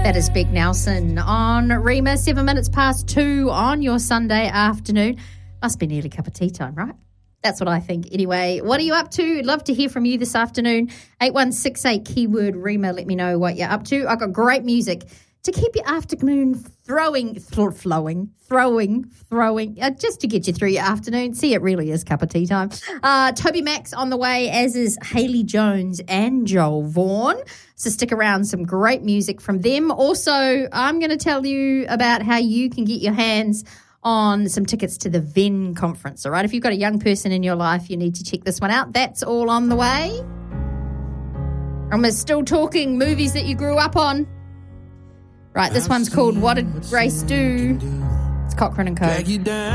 That is Beck Nelson on Rima, 7 minutes past 2 on your Sunday afternoon. Must be nearly cup of tea time, right? That's what I think. Anyway, what are you up to? Love to hear from you this afternoon. 8168 keyword Rima. Let me know what you're up to. I've got great music to keep your afternoon throwing, just to get you through your afternoon. See, it really is cup of tea time. Toby Max on the way, as is Haley Jones and Joel Vaughan. So stick around, some great music from them. Also, I'm going to tell you about how you can get your hands on some tickets to the Venn conference, all right? If you've got a young person in your life, you need to check this one out. That's all on the way. And we're still talking movies that you grew up on. Right, this one's called What Did Grace Do? It's Cochrane & Co.